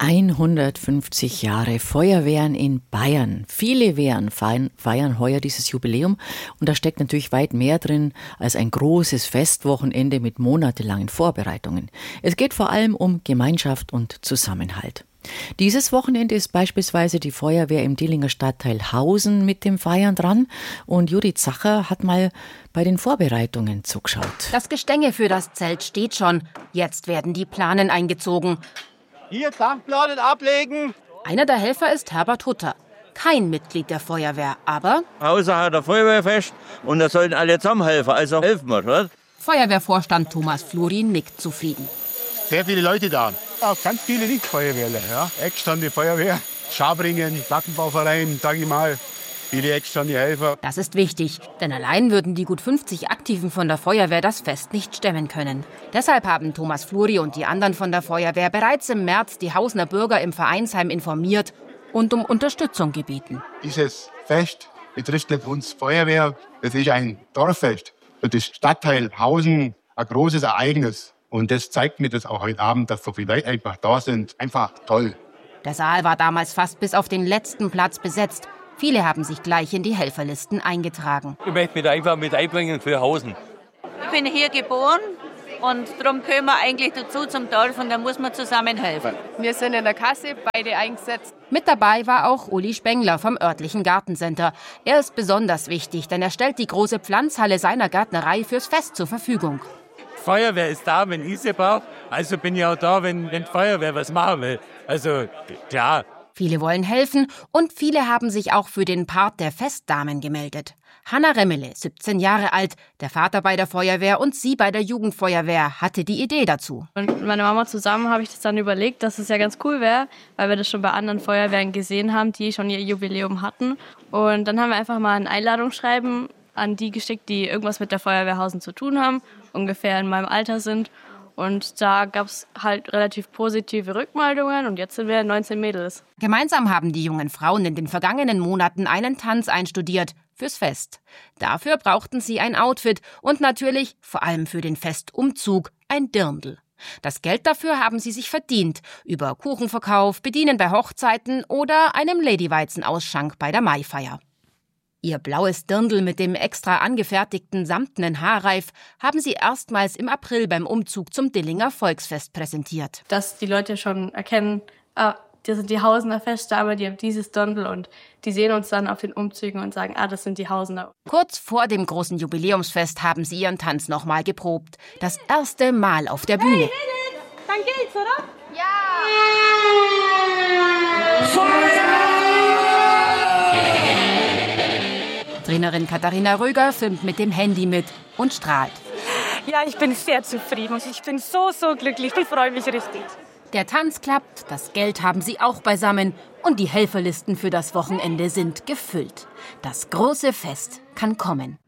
150 Jahre Feuerwehren in Bayern. Viele Wehren feiern heuer dieses Jubiläum und da steckt natürlich weit mehr drin als ein großes Festwochenende mit monatelangen Vorbereitungen. Es geht vor allem um Gemeinschaft und Zusammenhalt. Dieses Wochenende ist beispielsweise die Feuerwehr im Dillinger Stadtteil Hausen mit dem Feiern dran und Judith Zacher hat mal bei den Vorbereitungen zugeschaut. Das Gestänge für das Zelt steht schon. Jetzt werden die Planen eingezogen. Hier, Tankplanen ablegen. Einer der Helfer ist Herbert Hutter. Kein Mitglied der Feuerwehr, aber Haussache der Feuerwehrfest und da sollen alle zusammenhelfen, also helfen wir, oder? Feuerwehrvorstand Thomas Fluri nickt zufrieden. Sehr viele Leute da. Auch ganz viele Nicht-Feuerwehrler. Ja. Externe Feuerwehr, Schabringen, Plattenbauverein, sag ich mal. Viele externe Helfer. Das ist wichtig, denn allein würden die gut 50 Aktiven von der Feuerwehr das Fest nicht stemmen können. Deshalb haben Thomas Fluri und die anderen von der Feuerwehr bereits im März die Hausener Bürger im Vereinsheim informiert und um Unterstützung gebeten. Dieses Fest betrifft nicht uns Feuerwehr. Es ist ein Dorffest. Für das Stadtteil Hausen ein großes Ereignis. Und das zeigt mir das auch heute Abend, dass so viele Leute einfach da sind. Einfach toll. Der Saal war damals fast bis auf den letzten Platz besetzt. Viele haben sich gleich in die Helferlisten eingetragen. Ich möchte mich einfach mit einbringen für Hausen. Ich bin hier geboren und darum gehören wir eigentlich dazu zum Dorf und da muss man zusammenhelfen. Wir sind in der Kasse, beide eingesetzt. Mit dabei war auch Uli Spengler vom örtlichen Gartencenter. Er ist besonders wichtig, denn er stellt die große Pflanzhalle seiner Gärtnerei fürs Fest zur Verfügung. Feuerwehr ist da, wenn ich sie brauche. Also bin ich auch da, wenn die Feuerwehr was machen will. Also, klar. Viele wollen helfen und viele haben sich auch für den Part der Festdamen gemeldet. Hanna Remmele, 17 Jahre alt, der Vater bei der Feuerwehr und sie bei der Jugendfeuerwehr, hatte die Idee dazu. Und mit meiner Mama zusammen habe ich das dann überlegt, dass es ja ganz cool wäre, weil wir das schon bei anderen Feuerwehren gesehen haben, die schon ihr Jubiläum hatten. Und dann haben wir einfach mal ein Einladungsschreiben an die geschickt, die irgendwas mit der Feuerwehr Hausen zu tun haben, ungefähr in meinem Alter sind. Und da gab es halt relativ positive Rückmeldungen und jetzt sind wir 19 Mädels. Gemeinsam haben die jungen Frauen in den vergangenen Monaten einen Tanz einstudiert fürs Fest. Dafür brauchten sie ein Outfit und natürlich, vor allem für den Festumzug, ein Dirndl. Das Geld dafür haben sie sich verdient, über Kuchenverkauf, Bedienen bei Hochzeiten oder einem Ladyweizen-Ausschank bei der Maifeier. Ihr blaues Dirndl mit dem extra angefertigten samtenen Haarreif haben sie erstmals im April beim Umzug zum Dillinger Volksfest präsentiert. Dass die Leute schon erkennen, das sind die Hausener Festdamen, die haben dieses Dirndl und die sehen uns dann auf den Umzügen und sagen, das sind die Hausener. Kurz vor dem großen Jubiläumsfest haben sie ihren Tanz nochmal geprobt. Das erste Mal auf der Bühne. Hey, dann geht's, oder? Ja! Trainerin Katharina Röger filmt mit dem Handy mit und strahlt. Ja, ich bin sehr zufrieden. Ich bin so glücklich. Ich freue mich richtig. Der Tanz klappt, das Geld haben sie auch beisammen und die Helferlisten für das Wochenende sind gefüllt. Das große Fest kann kommen.